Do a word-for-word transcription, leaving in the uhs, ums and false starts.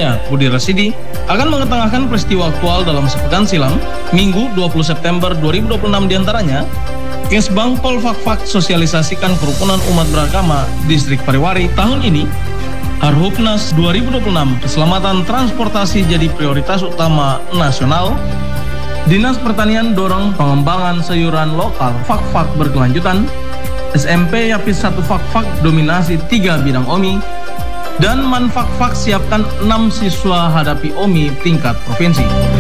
saya, Budi Rasidi, akan mengetengahkan peristiwa aktual dalam sepekan silam, Minggu dua puluh September dua ribu dua puluh enam diantaranya, Kesbang Polfakfak sosialisasikan kerukunan umat beragama Distrik Pariwari tahun ini, Harhubnas dua ribu dua puluh enam keselamatan transportasi jadi prioritas utama nasional, Dinas Pertanian dorong pengembangan sayuran lokal Fakfak berkelanjutan, S M P Yapis satu Fakfak dominasi tiga bidang O M I, dan Manfakfak siapkan enam siswa hadapi O M I tingkat provinsi.